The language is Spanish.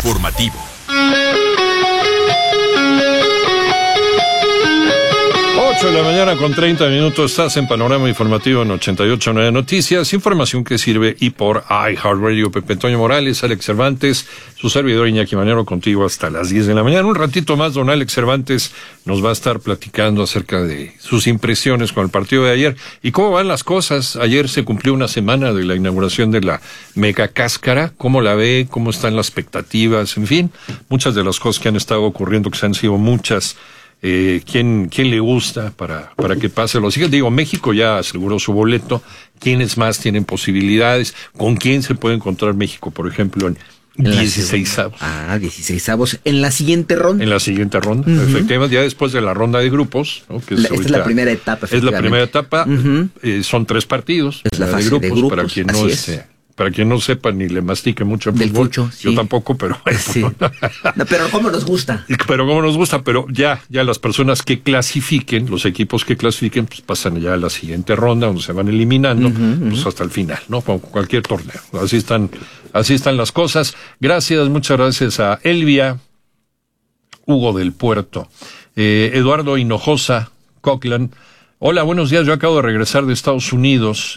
informativo. 8 de la mañana con 30 minutos, estás en Panorama Informativo en 88.9 Noticias, información que sirve y por iHeartRadio. Pepe Toño Morales, Alex Cervantes, su servidor Iñaki Manero, contigo hasta las 10 de la mañana. Un ratito más, don Alex Cervantes nos va a estar platicando acerca de sus impresiones con el partido de ayer y cómo van las cosas. Ayer se cumplió una semana de la inauguración de la Mega Cáscara. ¿Cómo la ve? ¿Cómo están las expectativas? En fin, muchas de las cosas que han estado ocurriendo, que se han sido muchas. ¿Quién le gusta para que pase los hijos? Digo, México ya aseguró su boleto. ¿Quiénes más tienen posibilidades? ¿Con quién se puede encontrar México, por ejemplo, en 16avos? 16avos. En la siguiente ronda. En la siguiente ronda, efectivamente, ya después de la ronda de grupos, ¿no? Que esta es la primera etapa. Es la primera etapa. Son 3 partidos. Es la fase de grupos. Para quien no para quien no sepa ni le mastique mucho el fútbol. Fucho, sí. Yo tampoco, pero sí. No, pero cómo nos gusta. Pero ya las personas que clasifiquen, los equipos que clasifiquen, pues pasan ya a la siguiente ronda, donde se van eliminando, pues hasta el final, ¿no? Con cualquier torneo. Así están las cosas. Muchas gracias a Elvia, Hugo del Puerto, Eduardo Hinojosa, Cochran. Hola, buenos días. Yo acabo de regresar de Estados Unidos